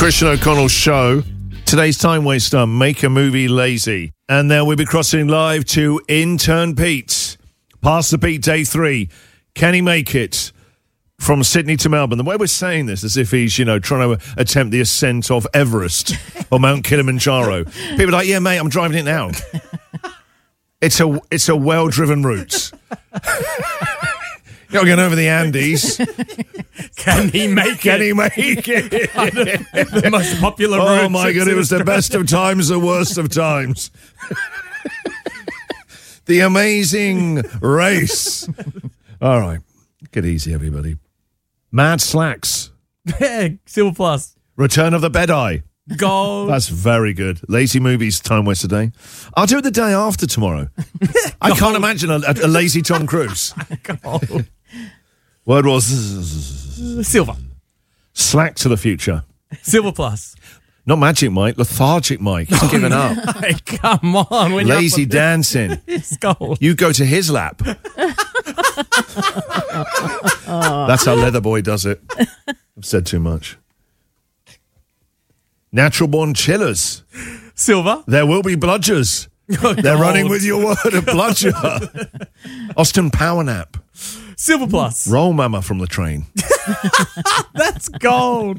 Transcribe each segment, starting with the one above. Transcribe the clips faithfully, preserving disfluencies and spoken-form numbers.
Christian O'Connell Show. Today's time waster, make a movie lazy. And then we'll be crossing live to Intern Pete. Past the Pete, day three. Can he make it from Sydney to Melbourne? The way we're saying this, as if he's, you know, trying to attempt the ascent of Everest or Mount Kilimanjaro. People are like, yeah, mate, I'm driving it now. It's a, it's a well-driven route. You're going over the Andes. Can he make Can it? he make it? The most popular route. Oh, my God, it was the best of times, the worst of times. The amazing race. All right. Get easy, everybody. Mad Slacks. Silver Plus. Return of the Bed-Eye. Gold. That's very good. Lazy movies, time waster day. I'll do it the day after tomorrow. I can't imagine a, a, a lazy Tom Cruise. Gold. Word was Silver. slack to the future. Silver Plus. Not Magic Mike, Lethargic Mike. He's given up. Hey, come on. When Lazy you're up dancing. It's gold. You go to his lap. That's how Leatherboy does it. I've said too much. Natural born chillers. Silver. There will be bludgers. They're running with your word of bludger. Austin Power Nap. Silver Plus. Roll Mama from the train. That's gold.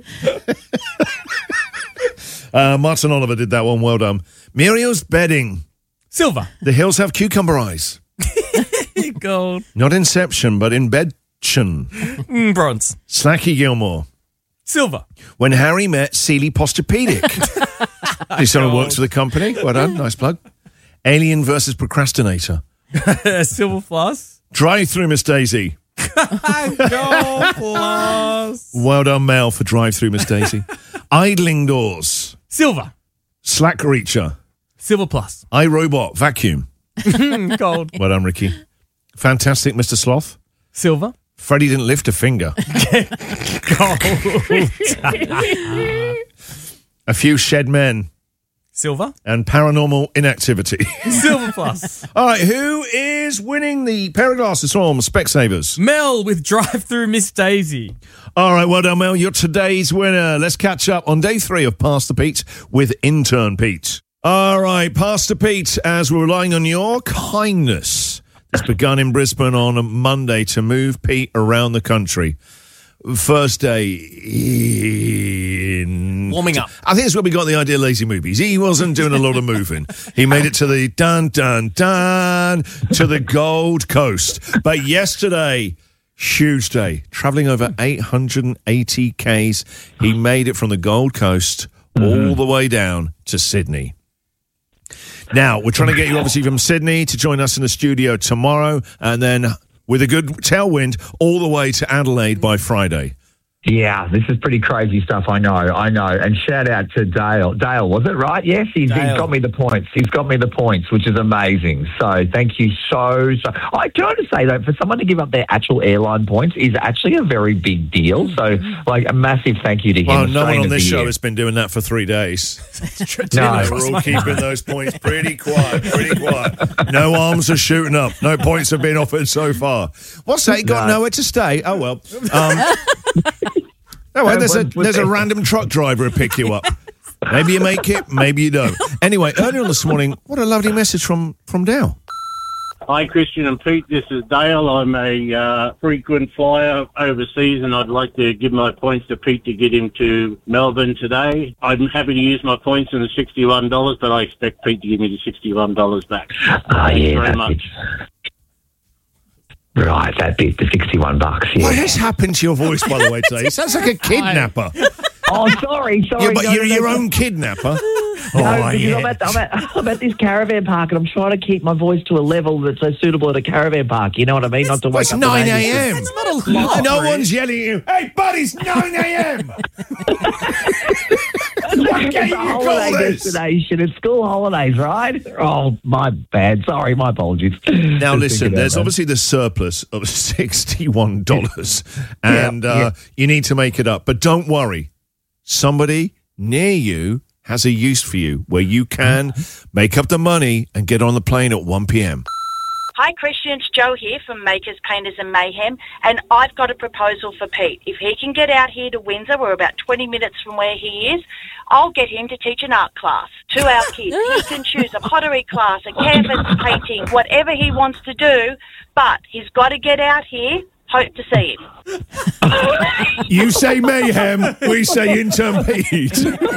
Uh, Martin Oliver did that one. Well done. Muriel's bedding. Silver. The hills have cucumber eyes. Gold. Not Inception, but in bedtion. Mm, bronze. Slacky Gilmore. Silver. When Harry met Sealy Posturepedic. He's someone who works for the company. Well done. Nice plug. Alien versus Procrastinator. Silver Plus. Drive Through Miss Daisy. Gold Plus. Well done, Mel, for Drive Through Miss Daisy. Idling Doors. Silver. Slack Reacher. Silver Plus. iRobot Vacuum. Gold. Well done, Ricky. Fantastic Mister Sloth. Silver. Freddie didn't lift a finger. Gold. A Few Shed Men. Silver. And Paranormal Inactivity. Silver Plus. All right, who is winning the pair of glasses from Specsavers? Mel with Drive Through Miss Daisy. All right, well done, Mel. You're today's winner. Let's catch up on day three of Pastor Pete with Intern Pete. All right, Pastor Pete, as we're relying on your kindness, it's begun in Brisbane on Monday to move Pete around the country. First day in... Warming up. I think it's where we got the idea of lazy movies. He wasn't doing a lot of moving. He made it to the dun, dun, dun, to the Gold Coast. But yesterday, huge day, travelling over eight hundred eighty kays. He made it from the Gold Coast mm-hmm. all the way down to Sydney. Now, we're trying to get you, obviously, from Sydney to join us in the studio tomorrow, and then... with a good tailwind all the way to Adelaide by Friday. Yeah, this is pretty crazy stuff. I know, I know. And shout out to Dale. Dale, was it right? Yes, he's, he's got me the points. He's got me the points, which is amazing. So thank you so, so. I do have to say, though, for someone to give up their actual airline points is actually a very big deal. So, like, a massive thank you to him. Well, no one on this show year. has been doing that for three days. No, we're all keeping those points pretty quiet, pretty quiet. No arms are shooting up. No points have been offered so far. What's that? You got no. nowhere to stay? Oh, well. Um... No, well, there's a there's a random truck driver who pick you up. Maybe you make it, maybe you don't. Anyway, earlier on this morning, what a lovely message from, from Dale. Hi, Christian and Pete. This is Dale. I'm a uh, frequent flyer overseas, and I'd like to give my points to Pete to get him to Melbourne today. I'm happy to use my points in the sixty-one dollars, but I expect Pete to give me the sixty-one dollars back. Oh, Thanks yeah, very much. Right, that bit, the sixty-one bucks. Yeah. What has happened to your voice, by the way, today? It sounds like a kidnapper. Oh, sorry, sorry. Yeah, but no, you're no, your no. own kidnapper. No, oh, because yeah. I'm, at, I'm, at, I'm at this caravan park and I'm trying to keep my voice to a level that's so suitable at a caravan park. You know what I mean? Not to wake It's up. nine a.m. It's not a lot. No one's yelling at you. Hey, buddy, it's nine a.m. What It's game a you call holiday this? destination. It's school holidays, right? Oh, my bad. Sorry, my apologies. Now, Just listen, thinking there's about obviously the surplus of sixty-one dollars, and Yeah, uh, yeah. you need to make it up. But don't worry. Somebody near you has a use for you where you can make up the money and get on the plane at one p.m. Hi, Christian. It's Joe here from Makers, Painters and Mayhem, and I've got a proposal for Pete. If he can get out here to Windsor, we're about twenty minutes from where he is, I'll get him to teach an art class to our kids. He can choose a pottery class, a canvas painting, whatever he wants to do, but he's got to get out here. Hope to see him. You say mayhem, we say intern Pete.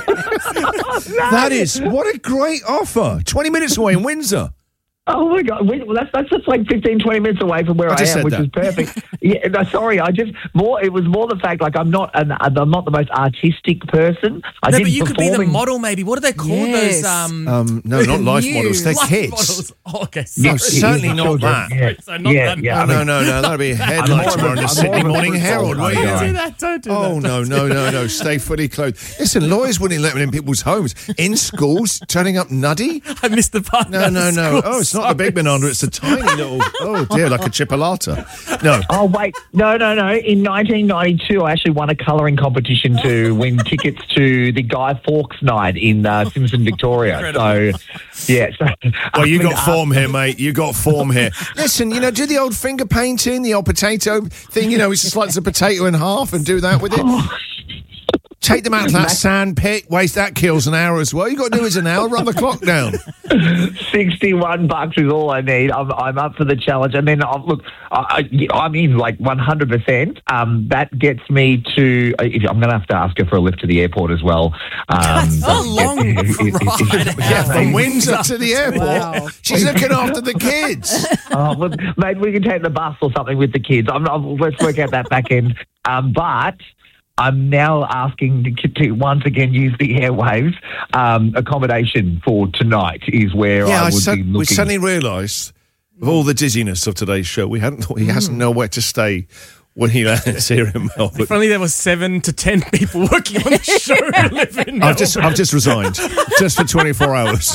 That is, what a great offer. twenty minutes away in Windsor. Oh my God! Well, that's that's just like fifteen, twenty minutes away from where I I, just am, said which that. is perfect. Yeah, no, sorry, I just more. It was more the fact like I'm not an I'm not the most artistic person. I No, did but you could be the performing- model, maybe. What are they called? Yes. Those um, Um, no, not life New models. They're life kids. models. Oh, okay, Yeah, sorry. yeah, certainly yeah, not children, that. Yeah, So not yeah, that. yeah. I no, mean, no, no. That'd be a headline more of a- tomorrow in the I'm Sydney more of a Morning football Herald. kind What of are you guy. doing? Do that, don't do Oh, that. no, no, no, no. Stay fully clothed. Listen, lawyers wouldn't let them in people's homes. In schools, turning up nuddy? I missed the part. No, about no, no. school. Oh, it's not the big banana. It's a tiny little, oh, dear, like a chipolata. No. Oh wait, no, no, no! In nineteen ninety-two, I actually won a colouring competition to win tickets to the Guy Fawkes night in uh, Simpson, Victoria. So, yeah. So, Well, you I've been got form here, mate. You got form here. Listen, you know, do the old finger painting, the old potato thing. You know, it's just like the potato in half and do that with it. Take them out to that sand pit. Waste that kills an hour as well. You got to do is an hour. Run the clock down. sixty-one bucks is all I need. I'm, I'm up for the challenge. And then, uh, look, I, I, I'm in like one hundred percent. Um, that gets me to, if, I'm going to have to ask her for a lift to the airport as well. Um, That's a long ride. Yeah, from Windsor to the airport. Wow. She's looking after the kids. Oh, look, maybe we can take the bus or something with the kids. I'm not, let's work out that back end. Um, but I'm now asking to, to once again use the airwaves. Um, accommodation for tonight is where Yeah, I I would sud- be we looking. suddenly realised, with all the dizziness of today's show, we hadn't thought he hasn't nowhere to stay when he lands here in Melbourne. If only there was seven to ten people working on the show who live in I've just, I've just resigned, just for twenty-four hours.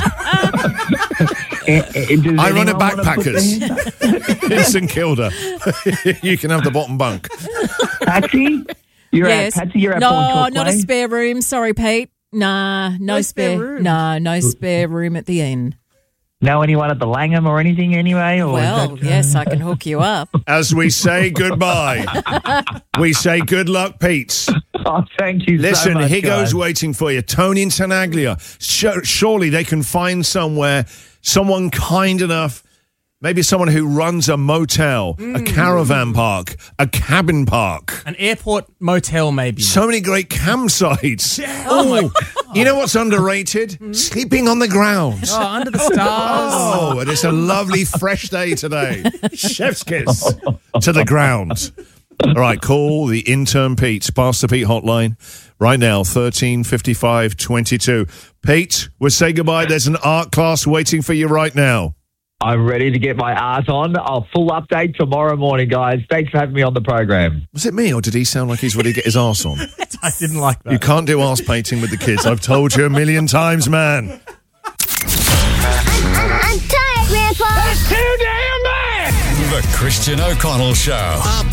Eh, eh, does I run a anyone wanna put backpackers their- in St Kilda. You can have the bottom bunk. Patsy, you're Yes. at Patsy. You're at no, Port not a Torquay? spare room. Sorry, Pete. Nah, no, No spare spare. room. No, no spare room at the inn. Know anyone at the Langham or anything anyway? Or is Well, that, uh, yes, I can hook you up. As we say goodbye, we say good luck, Pete. Oh, thank you. so Listen, much, here goes guys. waiting for you. Tony and Tenaglia. Sh- surely they can find somewhere, someone kind enough, maybe someone who runs a motel, a caravan park, a cabin park. an airport motel, maybe. So many great campsites. Oh, my Oh, you know what's underrated? Sleeping on the ground. Oh, under the stars. Oh, and it's a lovely fresh day today. Chef's kiss to the ground. All right, call the intern Pete, Pastor Pete hotline right now, thirteen fifty-five twenty-two. Pete, we'll say goodbye. There's an art class waiting for you right now. I'm ready to get my art on. I'll full update tomorrow morning, guys. Thanks for having me on the program. Was it me, or did he sound like he's ready to get his arse on? I didn't like that. You can't do arse painting with the kids. I've told you a million times, man. I'm tired, Grandpa. The Christian O'Connell Show.